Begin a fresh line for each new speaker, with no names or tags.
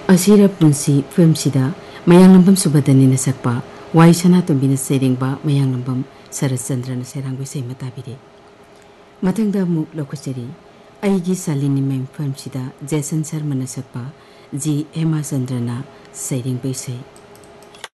असीरा पुंसी film सिदा मयांगलंबम सुबदनी सकपा Y सनातोंबिना सेरेंगबा मयांगलंबम शरद चंद्रन सेरांगुई सैमा ताबिरे मथंगदा मुक लौखचरी अईगी सालिनी मैम फिल्म सिदा जैसन शर्मा सकपा जी हेमा चंद्रना सैरिंग बैसै